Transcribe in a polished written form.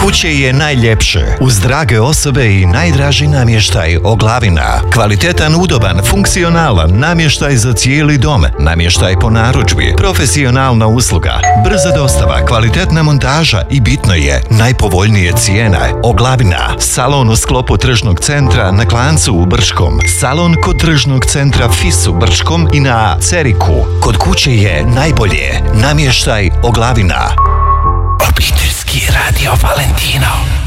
kuće je najljepše, uz drage osobe i najdraži namještaj Oglavina. Kvalitetan, udoban, funkcionalan namještaj za cijeli dom, namještaj po narudžbi, profesionalna usluga, brza dostava, kvalitetna montaža i bitno je, najpovoljnije cijene. Oglavina, salon u sklopu tržnog centra na Klancu u Brčkom, salon kod tržnog centra FIS u Brčkom i na Ceriku. Kod kuće je najbolje, namještaj Oglavina. Obiteljski radio Valentino.